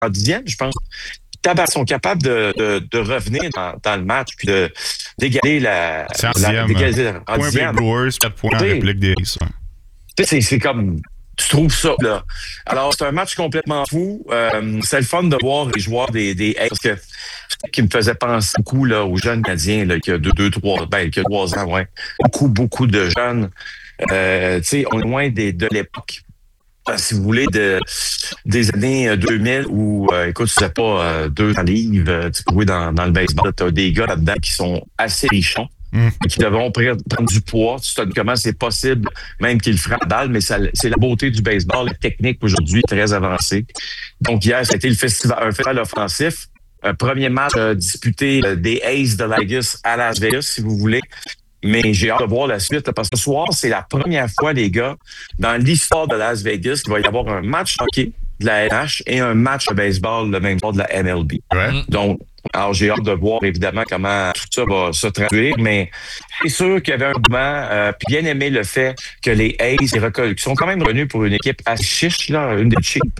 en 10e, je pense. Ils sont capables de revenir dans le match puis d'égaler c'est en 10e. En 10e. Brewers, 4 points en réplique des Aces. C'est comme... Tu trouves ça, là. Alors, c'est un match complètement fou. C'est le fun de voir les joueurs des Aces, parce que qui me faisait penser beaucoup là, aux jeunes Canadiens là, qui a 3 ans, ouais. Beaucoup de jeunes. Tu sais, on est loin de l'époque. Si vous voulez, des années 2000 où, écoute, tu faisais pas 200 livres, tu pouvais dans le baseball, tu as des gars là-dedans qui sont assez riches, qui devront prendre du poids. Tu te dis comment c'est possible, même qu'ils frappent balle, mais c'est la beauté du baseball, la technique aujourd'hui très avancée. Donc hier, c'était un festival offensif. Un premier match disputé des Aces de Vegas à Las Vegas, si vous voulez. Mais j'ai hâte de voir la suite, parce que ce soir, c'est la première fois, les gars, dans l'histoire de Las Vegas, qu'il va y avoir un match hockey de la NH et un match de baseball le même soir de la MLB. Ouais. Donc, alors j'ai hâte de voir, évidemment, comment tout ça va se traduire, mais c'est sûr qu'il y avait un mouvement, puis bien aimé le fait que les Aces, qui sont quand même revenus pour une équipe assez chiche, là, une des cheap,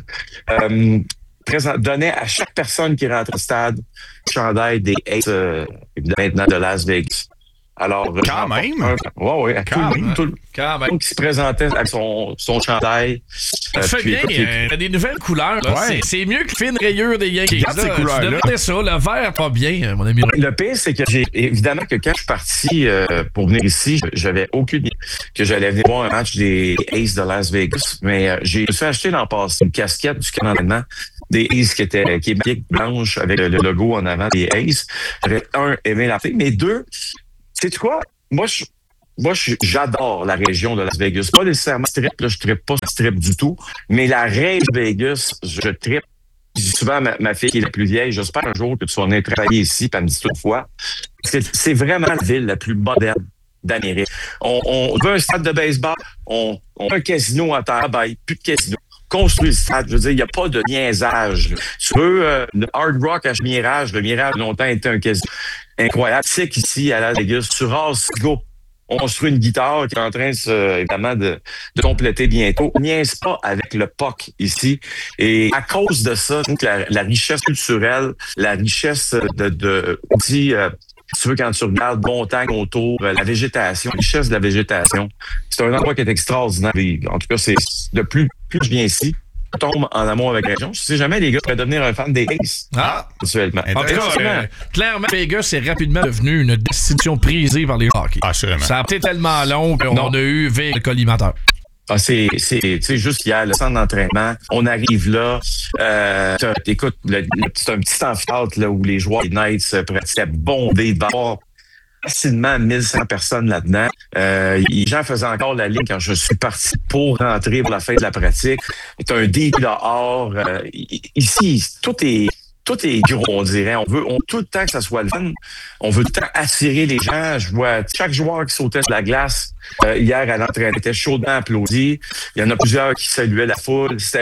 donnait à chaque personne qui rentre au stade le chandail des Aces, évidemment, maintenant de Las Vegas. Alors, quand même. Oui, tout le monde qui se présentait avec son chandail. Ça fait bien, il y a des nouvelles couleurs. Ouais. C'est mieux que fine rayure des Yankees. Ces couleurs-là. Ça, le vert pas bien, mon ami. Le pire, c'est que évidemment que quand je suis parti pour venir ici, j'avais aucune idée que j'allais venir voir un match des Aces de Las Vegas. Mais j'ai fait acheter l'an passé une casquette du Canada des Aces qui est blanche avec le logo en avant des Aces. J'avais aimé la fille, mais deux, sais-tu quoi? Moi, j'adore la région de Las Vegas. Pas nécessairement strip, là, je trippe pas strip du tout, mais la région de Vegas, je trippe. Je dis souvent à ma fille qui est la plus vieille, j'espère un jour que tu vas venir travailler ici, puis elle me dit toutefois. Parce que c'est vraiment la ville la plus moderne d'Amérique. On veut un stade de baseball, on veut un casino à terre, plus de casino. Construire le stade, je veux dire, il n'y a pas de niaisage. Tu veux le Hard Rock à Mirage, le Mirage longtemps été un casino incroyable. C'est qu'ici, à Las Vegas, tu rases, go. On construit une guitare qui est en train, évidemment, de compléter bientôt. On niaise pas avec le POC ici. Et à cause de ça, je trouve que la richesse culturelle, la richesse si tu veux, quand tu regardes montagne autour, la végétation, la richesse de la végétation, c'est un endroit qui est extraordinaire. En tout cas, c'est de plus je viens ici, je tombe en amour avec la région. Je sais jamais, les gars, pourraient devenir un fan des Aces. Actuellement. En tout cas, clairement, Vegas est rapidement devenu une destination prisée par les hockey. Assurément. Ça a été tellement long qu'on a eu le collimateur. C'est juste hier, le centre d'entraînement. On arrive là. Écoute, c'est un petit amphithéâtre là, où les joueurs des Knights pratiquaient bondés de bord. Facilement 1100 personnes là-dedans. Les gens faisaient encore la ligne quand je suis parti pour rentrer pour la fin de la pratique. C'est un début dehors. Ici, tout est gros, on dirait. On veut tout le temps que ça soit le fun. On veut tout le temps attirer les gens. Je vois chaque joueur qui sautait sur la glace hier à l'entraînement était chaudement applaudi. Il y en a plusieurs qui saluaient la foule. Tu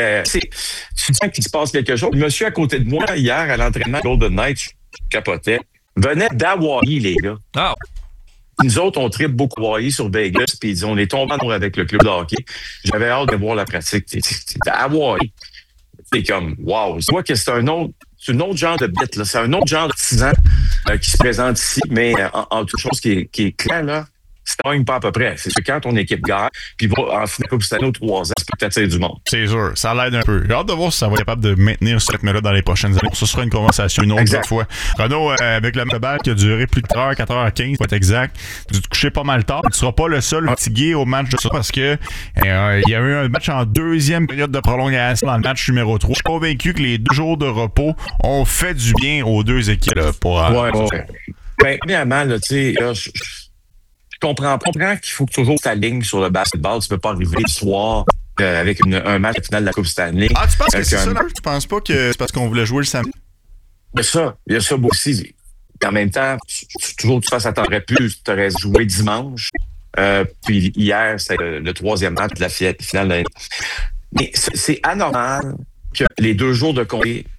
sens qu'il se passe quelque chose. Le monsieur à côté de moi, hier à l'entraînement Golden Knights, je capotais, venait d'Hawaii, les gars. Ah. Nous autres, on tripe beaucoup Hawaii sur Vegas, puis on est tombé en amour avec le club de hockey. J'avais hâte de voir la pratique. C'était Hawaii. C'est comme, wow. Tu vois que c'est un autre genre de bête, là. C'est un autre genre d'artisan qui se présente ici, mais en toute chose qui est clair, là, ça gagne pas à peu près. C'est que quand ton équipe gagne, puis va en finale Coupe Stanley aux 3 ans, c'est peut-être attirer du monde. C'est sûr, ça l'aide un peu. J'ai hâte de voir si ça va être capable de maintenir ce rythme-là dans les prochaines années. Ce sera une conversation une autre fois. Renaud, avec le balle qui a duré plus de 4h15, pour être exact, tu as couché pas mal tard. Tu seras pas le seul fatigué au match de ça parce que il y a eu un match en deuxième période de prolongation dans le match numéro 3. Je suis convaincu que les 2 jours de repos ont fait du bien aux deux équipes là, pour ouais. Ben, premièrement, là, tu sais, je comprends qu'il faut que toujours t'alignes sur le basketball. Tu peux pas arriver le soir avec un match de finale de la Coupe Stanley. Ah, tu penses que c'est ça, là? Tu penses pas que c'est parce qu'on voulait jouer le samedi? Il y a ça aussi. En même temps, toujours, tu t'attendrais plus. Tu aurais joué dimanche. Puis hier, c'est le 3e match de la finale. Mais c'est anormal que les 2 jours de congé